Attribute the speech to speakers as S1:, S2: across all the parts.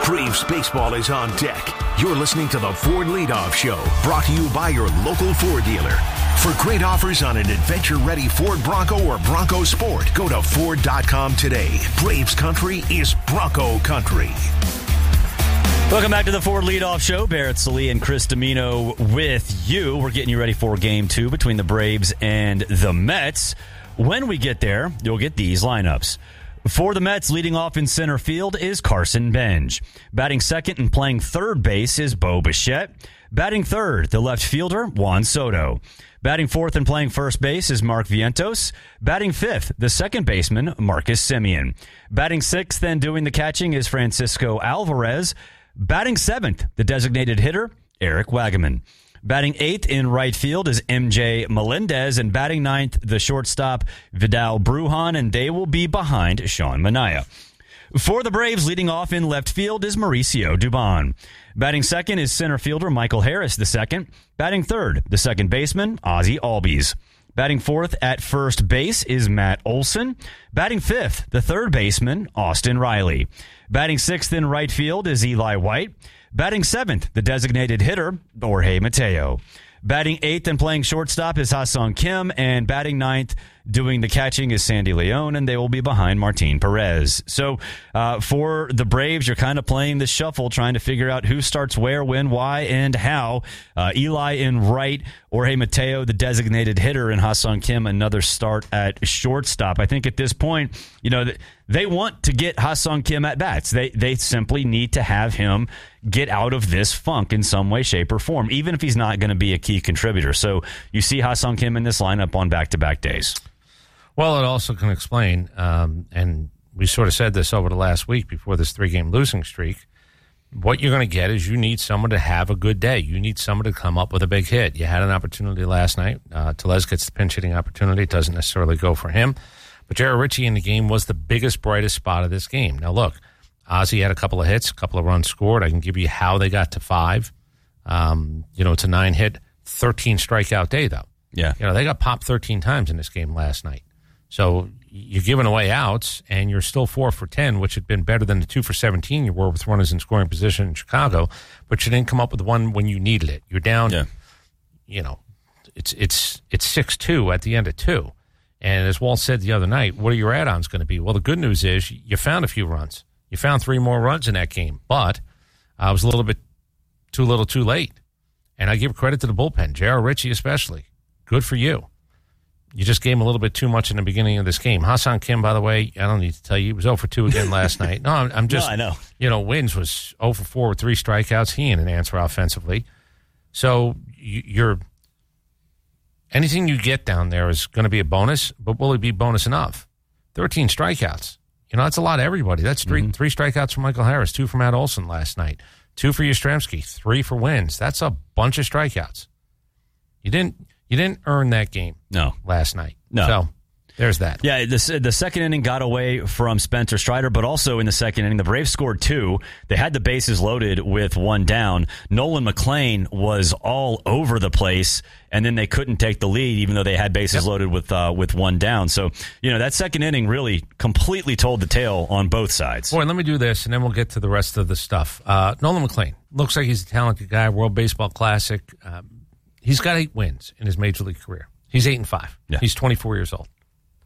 S1: Braves baseball is on deck. You're listening to the Ford Leadoff Show, brought to you by your local Ford dealer. For great offers on an adventure-ready Ford Bronco or Bronco Sport, go to Ford.com today. Braves country is Bronco country.
S2: Welcome back to the Ford Leadoff Show. Barrett Sallee and Chris Domino with you. We're getting you ready for Game 2 between the Braves and the Mets. When we get there, you'll get these lineups. For the Mets, leading off in center field is Carson Bench. Batting second and playing third base is Bo Bichette. Batting third, the left fielder, Juan Soto. Batting fourth and playing first base is Mark Vientos. Batting fifth, the second baseman, Marcus Semien. Batting sixth and doing the catching is Francisco Alvarez. Batting seventh, the designated hitter, Eric Wagaman. Batting eighth in right field is MJ Melendez, and batting ninth, the shortstop, Vidal Brujan, and they will be behind Sean Manaea. For the Braves, leading off in left field is Mauricio Dubon. Batting second is center fielder Michael Harris II. Batting third, the second baseman, Ozzie Albies. Batting fourth at first base is Matt Olson. Batting fifth, the third baseman, Austin Riley. Batting sixth in right field is Eli White. Batting seventh, the designated hitter, Jorge Mateo. Batting eighth and playing shortstop is Ha-Seong Kim, and batting ninth, doing the catching is Sandy Leon, and they will be behind Martin Perez. So for the Braves, you're kind of playing the shuffle, trying to figure out who starts where, when, why, and how. Eli in right, Jorge Mateo, the designated hitter, and Ha-Seong Kim, another start at shortstop. I think at this point, you know, they want to get Ha-Seong Kim at bats. They simply need to have him get out of this funk in some way, shape, or form, even if he's not going to be a key contributor. So you see Ha-Seong Kim in this lineup on back-to-back days.
S3: Well, it also can explain, and we sort of said this over the last week before this 3-game losing streak, what you're going to get is you need someone to have a good day. You need someone to come up with a big hit. You had an opportunity last night. Tellez gets the pinch-hitting opportunity. It doesn't necessarily go for him. But Jared Ritchie in the game was the biggest, brightest spot of this game. Now, look, Ozzie had a couple of hits, a couple of runs scored. I can give you how they got to 5. It's a 9-hit, 13 strikeout day, though.
S2: Yeah.
S3: They got popped 13 times in this game last night. So you're giving away outs, and you're still 4 for 10, which had been better than the 2 for 17 you were with runners in scoring position in Chicago, but you didn't come up with one when you needed it. You're down, it's 6-2 at the end of 2. And as Walt said the other night, what are your add-ons going to be? Well, the good news is you found a few runs. You found 3 more runs in that game, but I was a little bit too little too late. And I give credit to the bullpen, Jared Ritchie especially. Good for you. You just gave him a little bit too much in the beginning of this game. Ha-Seong Kim, by the way, I don't need to tell you, he was 0 for 2 again last night. No, I'm just,
S2: I know.
S3: Wins was 0 for 4 with 3 strikeouts. He ain't an answer offensively. So you're anything you get down there is going to be a bonus, but will it be bonus enough? 13 strikeouts. That's a lot of everybody. That's 3 strikeouts for Michael Harris, 2 for Matt Olson last night, 2 for Yastrzemski, 3 for Wins. That's a bunch of strikeouts. You didn't earn that game last night.
S2: No.
S3: So there's that.
S2: Yeah, the second inning got away from Spencer Strider, but also in the second inning, the Braves scored 2. They had the bases loaded with 1 down. Nolan McLean was all over the place, and then they couldn't take the lead, even though they had bases loaded with 1 down. So, that second inning really completely told the tale on both sides.
S3: Boy, let me do this, and then we'll get to the rest of the stuff. Nolan McLean looks like he's a talented guy, World Baseball Classic. He's got 8 wins in his major league career. He's 8-5. Yeah. He's 24 years old.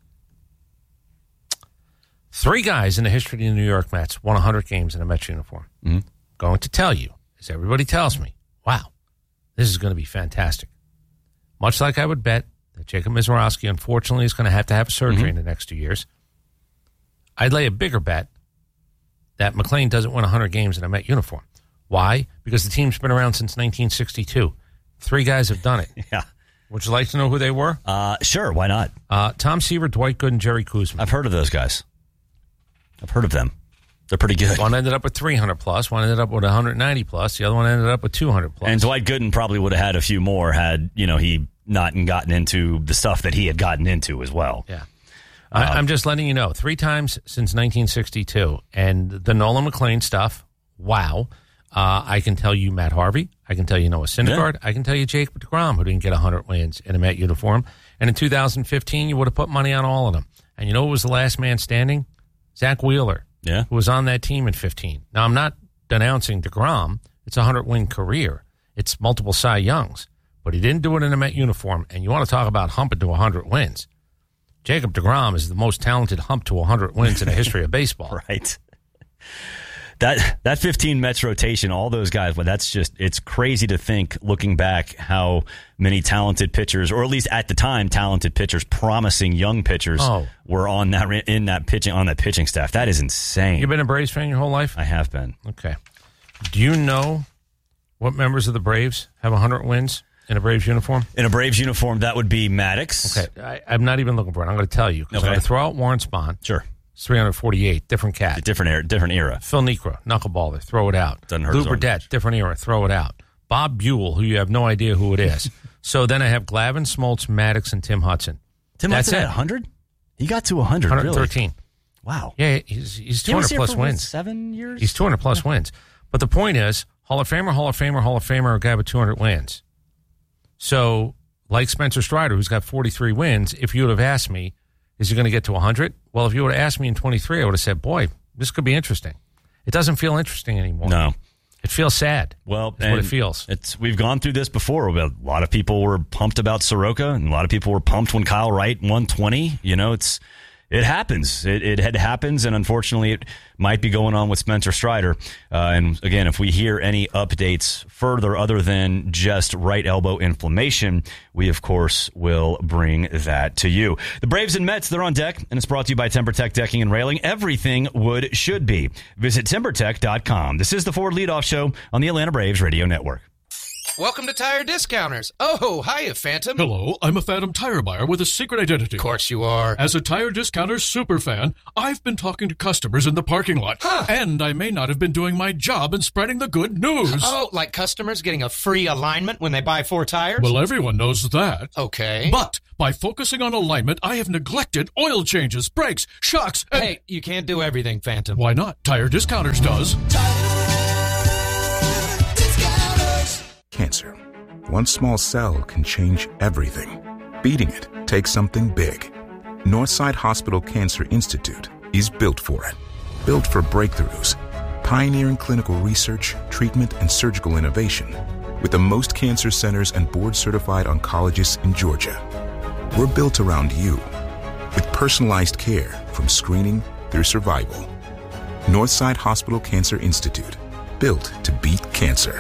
S3: 3 guys in the history of the New York Mets won 100 games in a Mets uniform.
S2: Mm-hmm.
S3: Going to tell you, as everybody tells me, wow, this is going to be fantastic. Much like I would bet that Jacob Mizorowski, unfortunately, is going to have a surgery in the next 2 years. I'd lay a bigger bet that McLean doesn't win 100 games in a Met uniform. Why? Because the team's been around since 1962. 3 guys have done it.
S2: Yeah.
S3: Would you like to know who they were?
S2: Sure, why not?
S3: Tom Seaver, Dwight Gooden, Jerry Kuzma.
S2: I've heard of those guys. I've heard of them. They're pretty good.
S3: One ended up with 300+. One ended up with 190+. The other one ended up with 200+.
S2: And Dwight Gooden probably would have had a few more had, he not gotten into the stuff that he had gotten into as well.
S3: Yeah. I'm just letting you know, 3 times since 1962. And the Nolan McLean stuff, wow. I can tell you Matt Harvey. I can tell you Noah Syndergaard. Yeah. I can tell you Jacob deGrom, who didn't get 100 wins in a Met uniform. And in 2015, you would have put money on all of them. And you know who was the last man standing? Zach Wheeler, who was on that team in 15. Now, I'm not denouncing DeGrom. It's a 100-win career. It's multiple Cy Youngs. But he didn't do it in a Met uniform, and you want to talk about humping to 100 wins. Jacob DeGrom is the most talented hump to 100 wins in the history of baseball.
S2: Right. That 15 Mets rotation, all those guys, but it's crazy to think, looking back, how many talented pitchers, or at least at the time, talented pitchers, promising young pitchers, were on that pitching staff. That is insane.
S3: You've been a Braves fan your whole life?
S2: I have been.
S3: Okay. Do you know what members of the Braves have 100 wins in a Braves uniform?
S2: In a Braves uniform, that would be Maddox.
S3: Okay. I'm not even looking for it. I'm going to tell you. Okay. I'm going to throw out Warren Spahn.
S2: Sure.
S3: It's 348. Different cat.
S2: Different era.
S3: Phil Niekro, knuckleballer. Throw it out.
S2: Doesn't hurt.
S3: Lou Burdette, different era. Throw it out. Bob Buell, who you have no idea who it is. So then I have Glavine, Smoltz, Maddox, and Tim Hudson.
S2: Tim Hudson at 100? He got to 100,
S3: 113.
S2: Really? Wow.
S3: Yeah, he's 200-plus wins.
S2: 7 years?
S3: He's 200-plus wins. But the point is, Hall of Famer, a guy with 200 wins. So, like Spencer Strider, who's got 43 wins, if you would have asked me, is he going to get to 100? Well, if you would have asked me in 23, I would have said, boy, this could be interesting. It doesn't feel interesting anymore.
S2: No.
S3: It feels sad.
S2: Well,
S3: that's what it feels.
S2: We've gone through this before. A lot of people were pumped about Soroka, and a lot of people were pumped when Kyle Wright won 20. You know, it happens. It happens, and unfortunately, it might be going on with Spencer Strider. And again, if we hear any updates further other than just right elbow inflammation, we, of course, will bring that to you. The Braves and Mets, they're on deck, and it's brought to you by TimberTech Decking and Railing. Everything wood should be. Visit TimberTech.com. This is the Ford Leadoff Show on the Atlanta Braves Radio Network.
S4: Welcome to Tire Discounters. Oh, hiya, Phantom.
S5: Hello, I'm a Phantom tire buyer with a secret identity.
S4: Of course you are.
S5: As a Tire Discounters superfan, I've been talking to customers in the parking lot.
S4: Huh.
S5: And I may not have been doing my job in spreading the good news.
S4: Oh, like customers getting a free alignment when they buy 4 tires?
S5: Well, everyone knows that.
S4: Okay.
S5: But by focusing on alignment, I have neglected oil changes, brakes, shocks, and...
S4: Hey, you can't do everything, Phantom.
S5: Why not? Tire Discounters does.
S6: Cancer. One small cell can change everything. Beating it takes something big. Northside Hospital Cancer Institute is built for it. Built for breakthroughs, pioneering clinical research, treatment, and surgical innovation, with the most cancer centers and board-certified oncologists in Georgia. We're built around you, with personalized care from screening through survival. Northside Hospital Cancer Institute, built to beat cancer.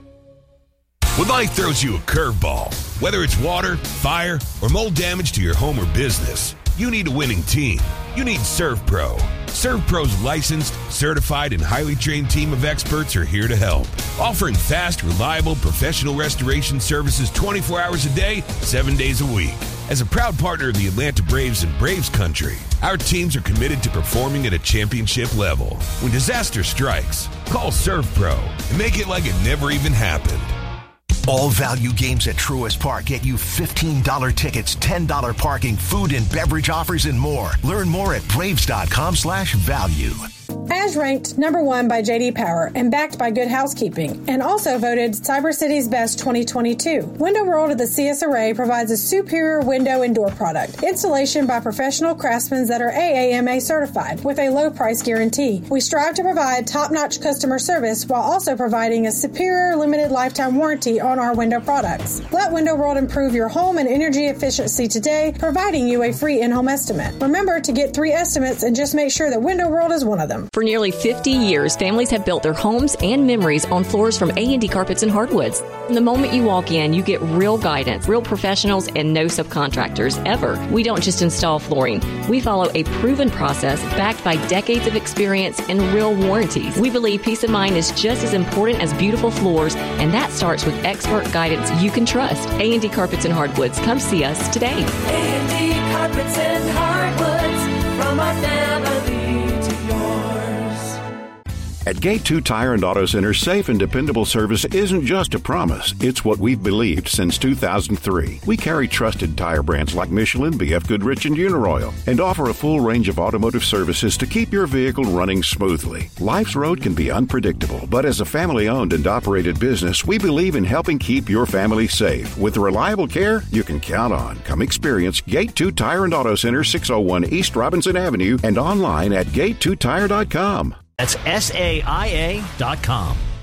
S1: When life throws you a curveball, whether it's water, fire, or mold damage to your home or business, you need a winning team. You need ServPro. ServPro's licensed, certified, and highly trained team of experts are here to help, offering fast, reliable, professional restoration services 24 hours a day, 7 days a week. As a proud partner of the Atlanta Braves and Braves Country, our teams are committed to performing at a championship level. When disaster strikes, call ServPro and make it like it never even happened.
S7: All value games at Truist Park get you $15 tickets, $10 parking, food and beverage offers, and more. Learn more at Braves.com/value.
S8: As ranked number 1 by J.D. Power and backed by Good Housekeeping, and also voted Cyber City's Best 2022. Window World of the CS Array provides a superior window and door product. Installation by professional craftsmen that are AAMA certified with a low price guarantee. We strive to provide top-notch customer service while also providing a superior limited lifetime warranty on our window products. Let Window World improve your home and energy efficiency today, providing you a free in-home estimate. Remember to get 3 estimates and just make sure that Window World is one of them.
S9: For nearly 50 years, families have built their homes and memories on floors from A&D Carpets and Hardwoods. From the moment you walk in, you get real guidance, real professionals, and no subcontractors, ever. We don't just install flooring. We follow a proven process backed by decades of experience and real warranties. We believe peace of mind is just as important as beautiful floors, and that starts with expert guidance you can trust. A&D Carpets and Hardwoods. Come see us today.
S10: A&D Carpets and Hardwoods, from our family to yours.
S11: At Gate 2 Tire and Auto Center, safe and dependable service isn't just a promise. It's what we've believed since 2003. We carry trusted tire brands like Michelin, BF Goodrich, and Uniroyal, and offer a full range of automotive services to keep your vehicle running smoothly. Life's road can be unpredictable, but as a family-owned and operated business, we believe in helping keep your family safe with the reliable care you can count on. Come experience Gate 2 Tire and Auto Center, 601 East Robinson Avenue, and online at gate2tire.com.
S12: That's SAIA.com.